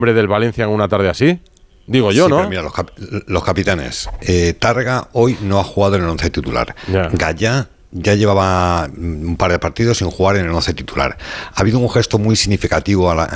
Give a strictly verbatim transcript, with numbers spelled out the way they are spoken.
hombre del Valencia en una tarde así? Digo yo, sí, ¿no? Pero mira, los, cap- los capitanes. Eh, Targa hoy no ha jugado en el once titular. Ya. Gallá ya llevaba un par de partidos sin jugar en el once titular. Ha habido un gesto muy significativo a la,